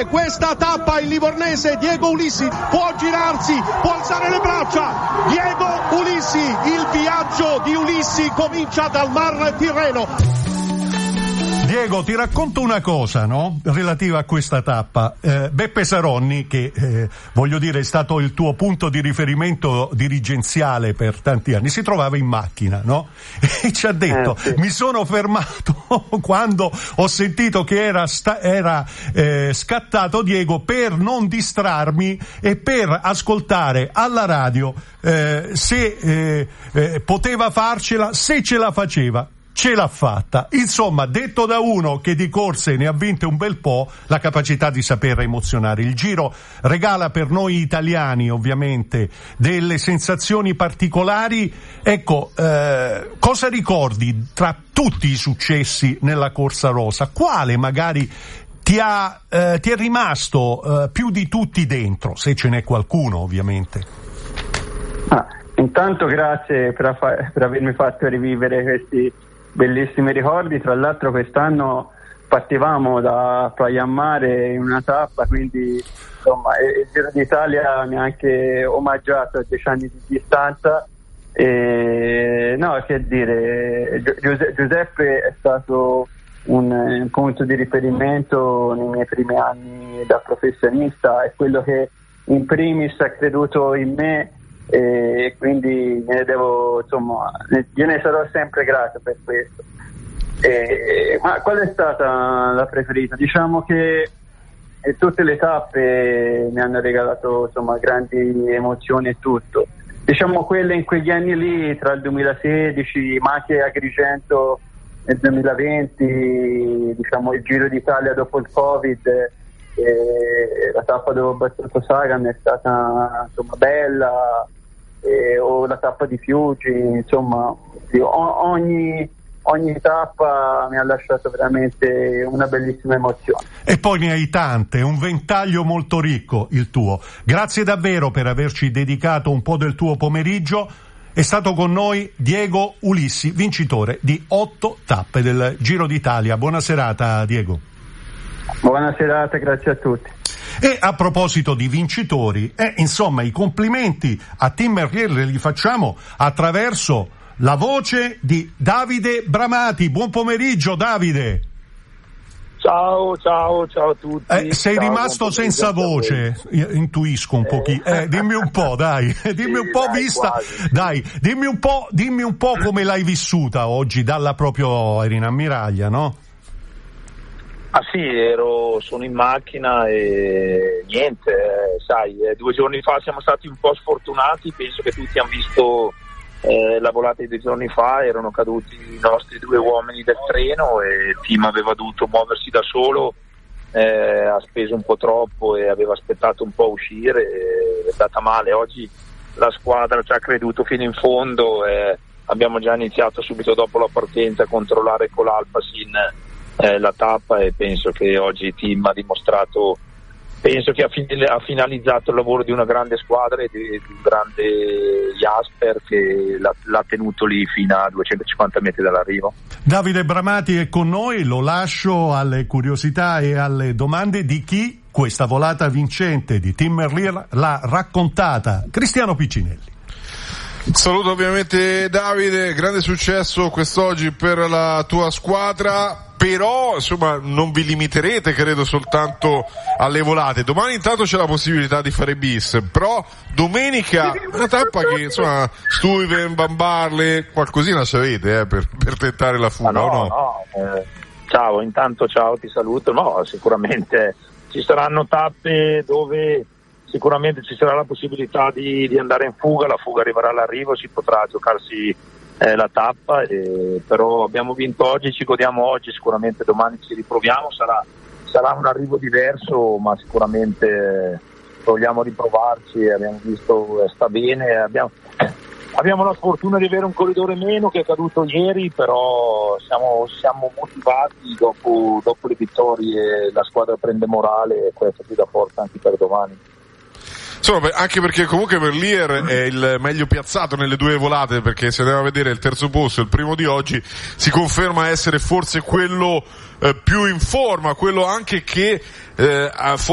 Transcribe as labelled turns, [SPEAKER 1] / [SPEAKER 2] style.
[SPEAKER 1] vince questa tappa il livornese Diego Ulissi, può girarsi, può alzare le braccia. Diego Ulissi, il viaggio di Ulissi comincia dal Mar Tirreno.
[SPEAKER 2] Diego, ti racconto una cosa, no? Relativa a questa tappa. Beppe Saronni, che voglio dire è stato il tuo punto di riferimento dirigenziale per tanti anni, si trovava in macchina, no? E ci ha detto, sì. Mi sono fermato quando ho sentito che era scattato Diego per non distrarmi e per ascoltare alla radio se poteva farcela, se ce la faceva. Ce l'ha fatta. Insomma, detto da uno che di corse ne ha vinte un bel po', la capacità di saper emozionare. Il Giro regala per noi italiani, ovviamente, delle sensazioni particolari. Ecco, cosa ricordi tra tutti i successi nella corsa rosa? Quale magari ti è rimasto più di tutti dentro, se ce n'è qualcuno, ovviamente?
[SPEAKER 3] Intanto grazie per avermi fatto rivivere questi bellissimi ricordi. Tra l'altro quest'anno partivamo da Playa Mare in una tappa, quindi insomma il Giro d'Italia mi ha anche omaggiato a 10 anni di distanza. No, che dire, Giuseppe è stato un punto di riferimento nei miei primi anni da professionista, è quello che in primis ha creduto in me, e quindi io ne sarò sempre grato per questo. Ma qual è stata la preferita? Diciamo che tutte le tappe mi hanno regalato grandi emozioni e tutto. Diciamo quelle in quegli anni lì, tra il 2016 ma anche Agrigento nel 2020, diciamo il Giro d'Italia dopo il Covid, la tappa dove ho battuto Sagan è stata bella, o la tappa di Fiuggi, insomma ogni tappa mi ha lasciato veramente una bellissima emozione.
[SPEAKER 2] E poi ne hai tante, un ventaglio molto ricco il tuo. Grazie davvero per averci dedicato un po' del tuo pomeriggio. È stato con noi Diego Ulissi, vincitore di 8 tappe del Giro d'Italia. Buona serata, Diego.
[SPEAKER 3] Buona serata, grazie a tutti.
[SPEAKER 2] E a proposito di vincitori, insomma i complimenti a Tim Merlier li facciamo attraverso la voce di Davide Bramati. Buon pomeriggio, Davide.
[SPEAKER 4] Ciao a tutti.
[SPEAKER 2] Sei rimasto senza voce, intuisco un pochino. Dimmi un po', dai. Dimmi un po' dimmi un po' come l'hai vissuta oggi eri in ammiraglia, no?
[SPEAKER 4] Sì, sono in macchina e niente, sai, 2 giorni fa siamo stati un po' sfortunati, penso che tutti hanno visto la volata di 2 giorni fa, erano caduti i nostri 2 uomini del treno e il team aveva dovuto muoversi da solo, ha speso un po' troppo e aveva aspettato un po' a uscire, è andata male. Oggi la squadra ci ha creduto fino in fondo, abbiamo già iniziato subito dopo la partenza a controllare con l'Alpecin la tappa e penso che oggi il team ha dimostrato, penso che ha finalizzato il lavoro di una grande squadra e di un grande Jasper che l'ha tenuto lì fino a 250 metri dall'arrivo.
[SPEAKER 2] Davide Bramati è con noi, lo lascio alle curiosità e alle domande di chi questa volata vincente di Tim Merlier l'ha raccontata. Cristiano Piccinelli.
[SPEAKER 5] Saluto ovviamente Davide, grande successo quest'oggi per la tua squadra, però insomma non vi limiterete credo soltanto alle volate. Domani intanto c'è la possibilità di fare bis, però domenica una tappa che insomma Stuyven, Van Barle, qualcosina ci avete per tentare la fuga,
[SPEAKER 4] ciao, intanto ciao, ti saluto. Sicuramente ci saranno tappe dove sicuramente ci sarà la possibilità di andare in fuga, la fuga arriverà all'arrivo, si potrà giocarsi la tappa, però abbiamo vinto oggi, ci godiamo oggi, sicuramente domani ci riproviamo, sarà un arrivo diverso, ma sicuramente vogliamo riprovarci, abbiamo visto sta bene, abbiamo la sfortuna di avere un corridore meno che è caduto ieri, però siamo motivati dopo le vittorie, la squadra prende morale e questo ci dà forza anche per domani.
[SPEAKER 5] Insomma, anche perché comunque Merlier è il meglio piazzato nelle 2 volate, perché se andiamo a vedere il terzo posto, il primo di oggi, si conferma essere forse quello più in forma, quello anche che